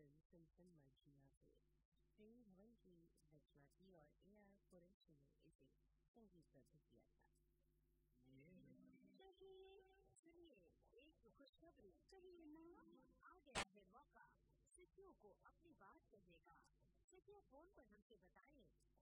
Film Simson मर्जिया से प्रेम भवन की रचना की और A.R. कुरैशी ने इसे संगीतबद्ध किया था। सुनिए एक खुशखबरी, कहिए ना, आ गया है मौका सिटियों को अपनी बात कहने का। सिटियों फोन पर हमसे बताएं